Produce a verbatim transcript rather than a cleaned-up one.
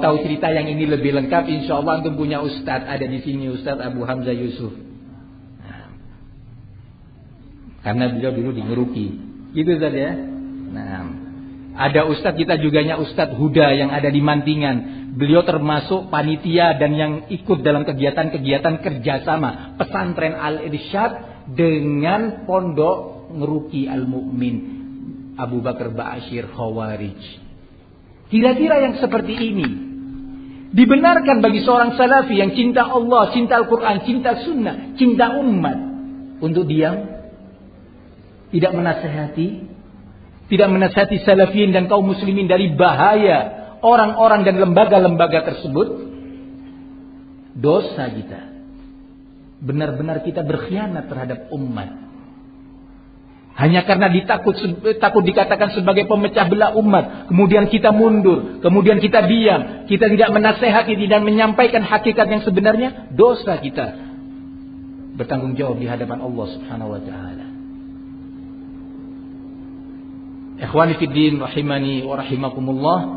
tahu cerita yang ini lebih lengkap, insya Allah antum punya ustadz, ada di sini Ustadz Abu Hamzah Yusuf. Nah, karena beliau dulu di Ngeruki, gitu Ustadz ya. Nah, ada ustadz kita juganya Ustadz Huda yang ada di Mantingan. Beliau termasuk panitia dan yang ikut dalam kegiatan-kegiatan kerjasama pesantren Al-Irsyad dengan pondok Ngeruki Al-Mu'min Abu Bakar Ba'asyir Khawarij. Kira-kira yang seperti ini dibenarkan bagi seorang salafi yang cinta Allah, cinta Al-Quran, cinta sunnah, cinta umat untuk diam, tidak menasihati, tidak menasihati salafiyin dan kaum muslimin dari bahaya orang-orang dan lembaga-lembaga tersebut? Dosa kita. Benar-benar kita berkhianat terhadap umat. Hanya karena ditakut takut dikatakan sebagai pemecah belah umat, kemudian kita mundur, kemudian kita diam, kita tidak menasehati dan menyampaikan hakikat yang sebenarnya, dosa kita bertanggung jawab di hadapan Allah Subhanahu wa taala. Ikhwani fid din rahimani wa rahimakumullah.